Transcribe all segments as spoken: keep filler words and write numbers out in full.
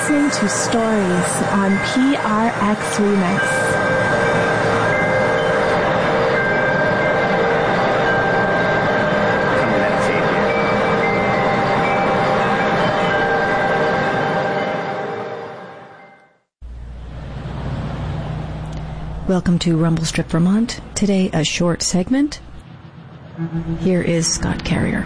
listening to Stories on P R X Remix. Welcome to Rumble Strip, Vermont. Today, a short segment. Here is Scott Carrier.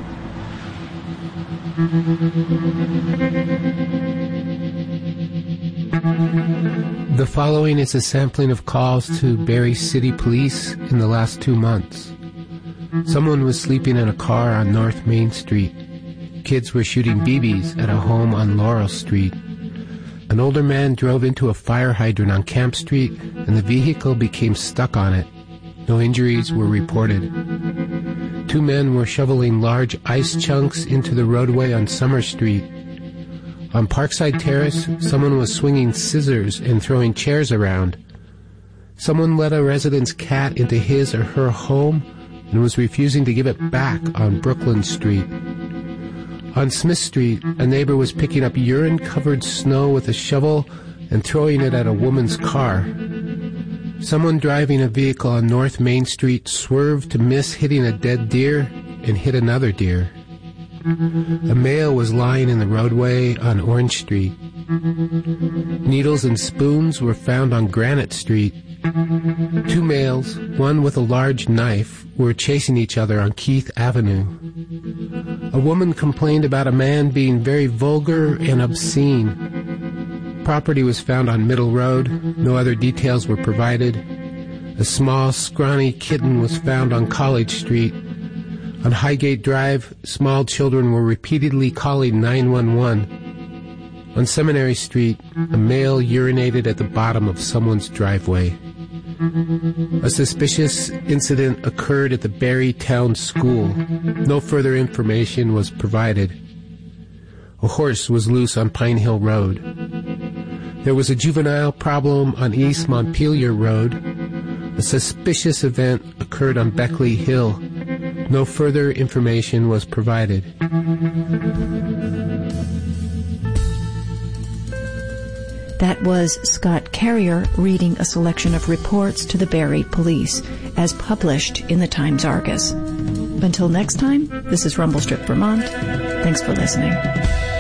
The following is a sampling of calls to Barrie City Police in the last two months. Someone was sleeping in a car on North Main Street. Kids were shooting B Bs at a home on Laurel Street. An older man drove into a fire hydrant on Camp Street, and the vehicle became stuck on it. No injuries were reported. Two men were shoveling large ice chunks into the roadway on Summer Street. On Parkside Terrace, someone was swinging scissors and throwing chairs around. Someone let a resident's cat into his or her home and was refusing to give it back on Brooklyn Street. On Smith Street, a neighbor was picking up urine-covered snow with a shovel and throwing it at a woman's car. Someone driving a vehicle on North Main Street swerved to miss hitting a dead deer and hit another deer. A male was lying in the roadway on Orange Street. Needles and spoons were found on Granite Street. Two males, one with a large knife, were chasing each other on Keith Avenue. A woman complained about a man being very vulgar and obscene. Property was found on Middle Road. No other details were provided. A small, scrawny kitten was found on College Street. On Highgate Drive, small children were repeatedly calling nine one one. On Seminary Street, a male urinated at the bottom of someone's driveway. A suspicious incident occurred at the Barrie Town School. No further information was provided. A horse was loose on Pine Hill Road. There was a juvenile problem on East Montpelier Road. A suspicious event occurred on Beckley Hill. No further information was provided. That was Scott Carrier reading a selection of reports to the Barrie Police as published in the Times-Argus. Until next time, this is Rumble Strip, Vermont. Thanks for listening.